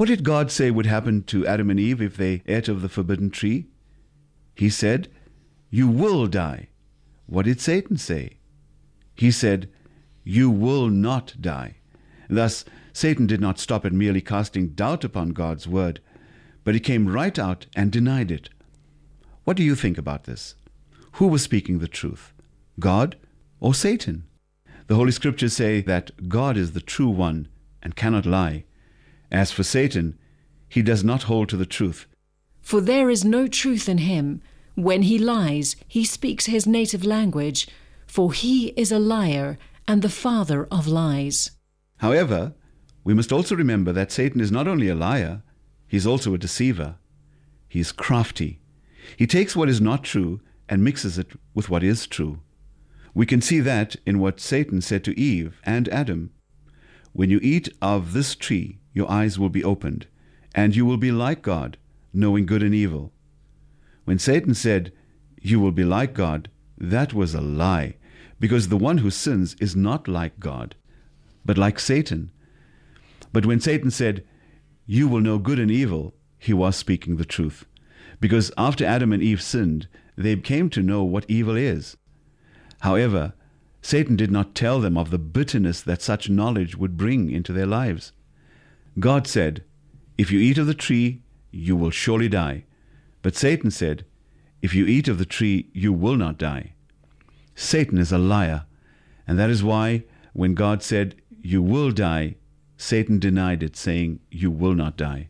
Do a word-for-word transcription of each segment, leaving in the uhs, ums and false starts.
What did God say would happen to Adam and Eve if they ate of the forbidden tree? He said, "You will die." What did Satan say? He said, "You will not die." Thus, Satan did not stop at merely casting doubt upon God's word, but he came right out and denied it. What do you think about this? Who was speaking the truth, God or Satan? The Holy Scriptures say that God is the true one and cannot lie. As for Satan, he does not hold to the truth. For there is no truth in him. When he lies, he speaks his native language, for he is a liar and the father of lies. However, we must also remember that Satan is not only a liar, he is also a deceiver. He is crafty. He takes what is not true and mixes it with what is true. We can see that in what Satan said to Eve and Adam. "When you eat of this tree, your eyes will be opened, and you will be like God, knowing good and evil." When Satan said, "You will be like God," that was a lie, because the one who sins is not like God, but like Satan. But when Satan said, "You will know good and evil," he was speaking the truth, because after Adam and Eve sinned, they came to know what evil is. However, Satan did not tell them of the bitterness that such knowledge would bring into their lives. God said, "If you eat of the tree, you will surely die." But Satan said, "If you eat of the tree, you will not die." Satan is a liar, and that is why when God said, "You will die," Satan denied it, saying, "You will not die."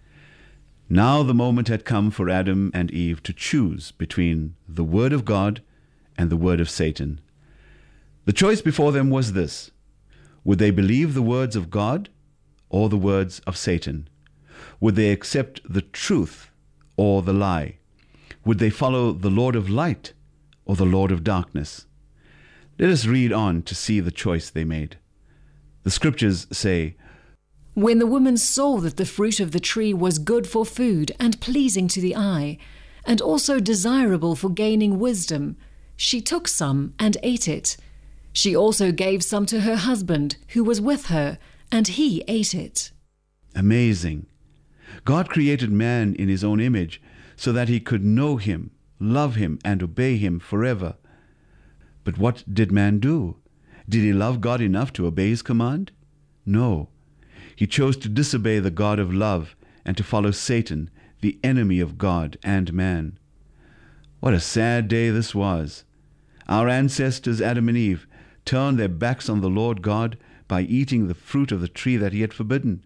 Now the moment had come for Adam and Eve to choose between the word of God and the word of Satan. The choice before them was this: would they believe the words of God or the words of Satan? Would they accept the truth or the lie? Would they follow the Lord of light or the Lord of darkness? Let us read on to see the choice they made. The scriptures say, When the woman saw that the fruit of the tree was good for food and pleasing to the eye, and also desirable for gaining wisdom, she took some and ate it. She also gave some to her husband, who was with her, and he ate it. Amazing. God created man in his own image so that he could know him, love him, and obey him forever. But what did man do? Did he love God enough to obey his command? No. He chose to disobey the God of love and to follow Satan, the enemy of God and man. What a sad day this was. Our ancestors, Adam and Eve, turned their backs on the Lord God by eating the fruit of the tree that he had forbidden.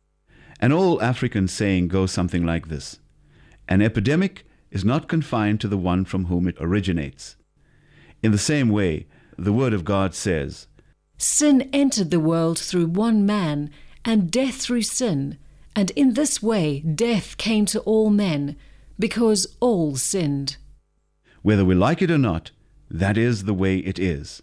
An old African saying goes something like this: an epidemic is not confined to the one from whom it originates. In the same way, the Word of God says, Sin entered the world through one man, and death through sin, and in this way death came to all men, because all sinned. Whether we like it or not, that is the way it is.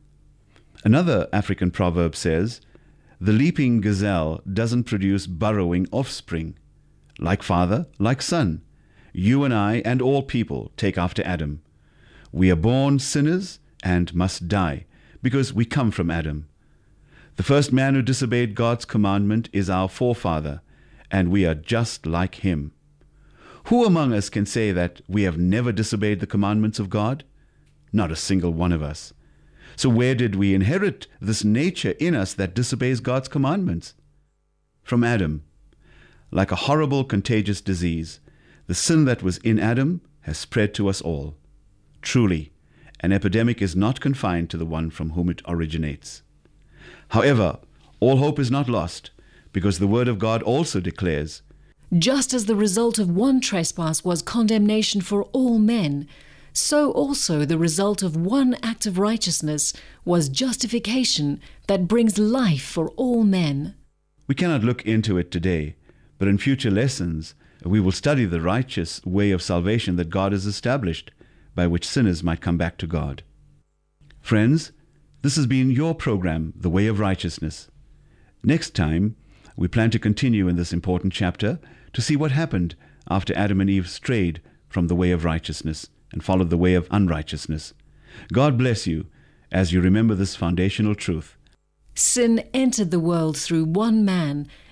Another African proverb says, the leaping gazelle doesn't produce burrowing offspring. Like father, like son, you and I and all people take after Adam. We are born sinners and must die, because we come from Adam. The first man who disobeyed God's commandment is our forefather, and we are just like him. Who among us can say that we have never disobeyed the commandments of God? Not a single one of us. So where did we inherit this nature in us that disobeys God's commandments? From Adam. Like a horrible contagious disease, the sin that was in Adam has spread to us all. Truly, an epidemic is not confined to the one from whom it originates. However, all hope is not lost, because the Word of God also declares, Just as the result of one trespass was condemnation for all men, so also the result of one act of righteousness was justification that brings life for all men. We cannot look into it today, but in future lessons we will study the righteous way of salvation that God has established, by which sinners might come back to God. Friends, this has been your program, The Way of Righteousness. Next time, we plan to continue in this important chapter to see what happened after Adam and Eve strayed from the way of righteousness and followed the way of unrighteousness. God bless you as you remember this foundational truth. Sin entered the world through one man,